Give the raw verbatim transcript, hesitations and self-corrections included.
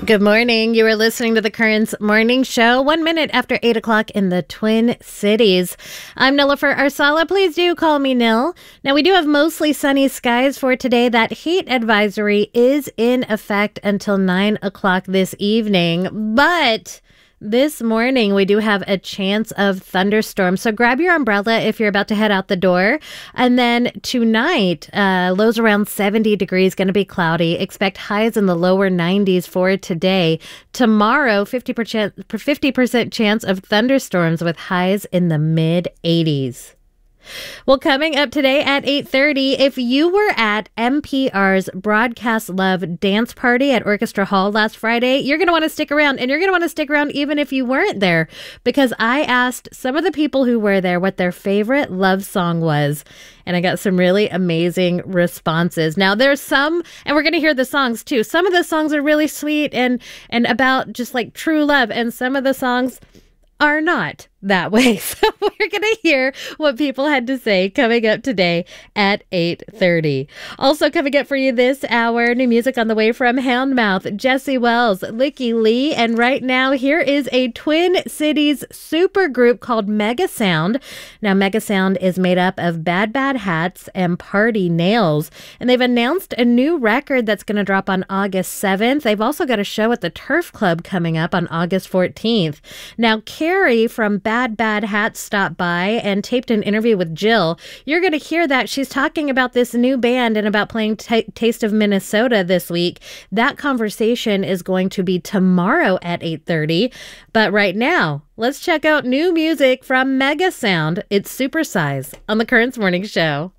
Good morning. You are listening to the Currents Morning Show, one minute after eight o'clock in the Twin Cities. I'm Nilofer Arsala. Please do call me Nil. Now, we do have mostly sunny skies for today. That heat advisory is in effect until nine o'clock this evening, but this morning, we do have a chance of thunderstorms, so grab your umbrella if you're about to head out the door. And then tonight, uh, lows around seventy degrees, going to be cloudy. Expect highs in the lower nineties for today. Tomorrow, fifty percent, fifty percent chance of thunderstorms with highs in the mid eighties. Well, coming up today at eight thirty, if you were at N P R's Broadcast Love dance party at Orchestra Hall last Friday, you're going to want to stick around, and you're going to want to stick around even if you weren't there, because I asked some of the people who were there what their favorite love song was, and I got some really amazing responses. Now, there's some, and we're going to hear the songs too. Some of the songs are really sweet and, and about just like true love, and some of the songs are not that way. So we're going to hear what people had to say coming up today at eight thirty. Also coming up for you this hour, new music on the way from Houndmouth, Jesse Wells, Licky Lee, and right now here is a Twin Cities super group called Mega Sound. Now, Mega Sound is made up of Bad Bad Hats and Party Nails, and they've announced a new record that's going to drop on August seventh. They've also got a show at the Turf Club coming up on August fourteenth. Now, Carrie from Bad Bad Hats stopped by and taped an interview with Jill. You're going to hear that. She's talking about this new band and about playing t- Taste of Minnesota this week. That conversation is going to be tomorrow at eight thirty. But right now, let's check out new music from Mega Sound. It's Supersize on the Currents Morning Show.